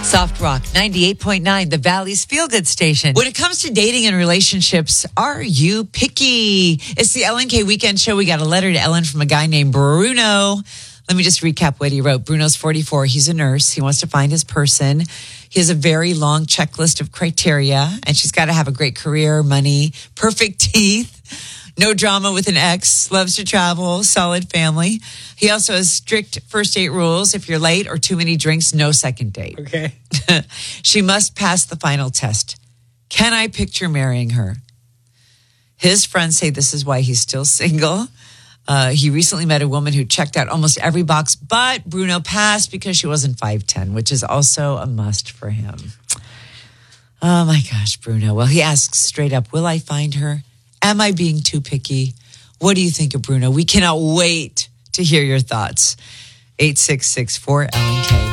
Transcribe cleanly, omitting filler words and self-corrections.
Soft Rock 98.9, the Valley's feel-good station. When it comes to dating and relationships, are you picky? It's the Ellen K Weekend Show. We got a letter to Ellen from a guy named Bruno. Let me just recap what he wrote. Bruno's 44. He's a nurse. He wants to find his person. He has a very long checklist of criteria, and she's got to have a great career, money, perfect teeth, no drama with an ex, loves to travel, solid family. He also has strict first date rules. If you're late or too many drinks, no second date. Okay. She must pass the final test. Can I picture marrying her? His friends say this is why he's still single. He recently met a woman who checked out almost every box, but Bruno passed because she wasn't 5'10", which is also a must for him. Oh my gosh, Bruno. Well, he asks straight up, will I find her? Am I being too picky? What do you think of Bruno? We cannot wait to hear your thoughts. 866-4LNK.